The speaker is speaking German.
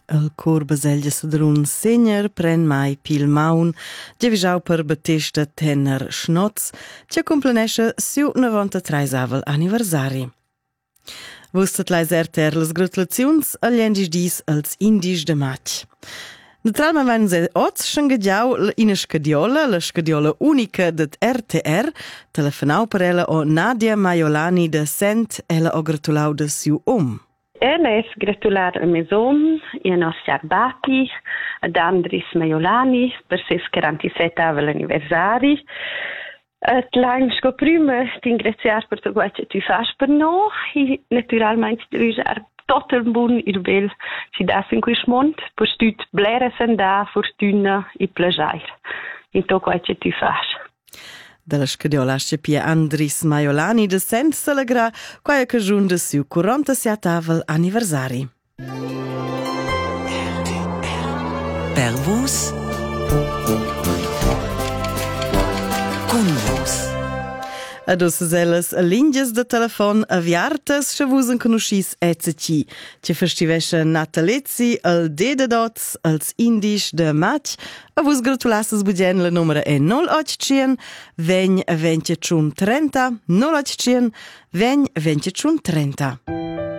El cor Baselgia Sudrun Senior pren mai pil maun, giavischau per Battista Tenner Schnotz, che complenesce siu 93 anniversari. Vustat lais erter las gratulaziuns agli endis dis als indis de maig. Naturalment van se oz schengadiau ina scadiola, la scadiola unica det RTR, telefonau per ella o Nadia Maiolani de Sent, ella o gratulau de siu Ela gratular a mesom e a nostra bati, ad Andris Maiolani, per ses 47 anniversari. L'anno sco prima ti ringraziar per tutto quello che tu fai per noi e naturalmente ti desejar tutto il buon e il bel ci dà in questo mondo per tutti blera sanda, fortuna e piacere in tutto quello che tu fai. Dalla scadiola Pia Andris Maiolani de Sent celegra quaia cagiun de siu 47 anniversari. Per vos con vos. Adus ellas lingias de telefon aviartas che vus conoscis ECC, che festivesce natalezzi al dedadots als indis de maig, a vus gratulasses budgen la numera è 0800 20 20 30 0800 20 20 30.